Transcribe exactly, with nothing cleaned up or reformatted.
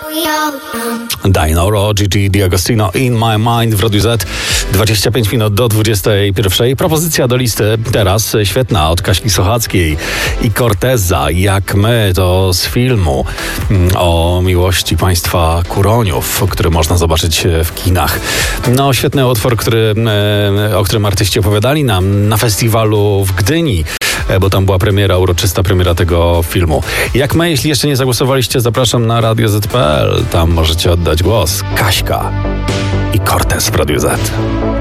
Dinoro, Gigi D'Agostino, In My Mind w Radiu Z. dwadzieścia pięć minut do dwudziestej pierwszej. Propozycja do listy teraz świetna od Kaśki Sochackiej i Corteza. Jak my, to z filmu o miłości państwa Kuroniów, który można zobaczyć w kinach. No, świetny utwór, który, o którym artyści opowiadali nam na festiwalu w Gdyni, bo tam była premiera, uroczysta premiera tego filmu. Jak my, jeśli jeszcze nie zagłosowaliście, zapraszam na radio zet kropka pe el. Tam możecie oddać głos. Kaśka i Cortez w Radiu Z.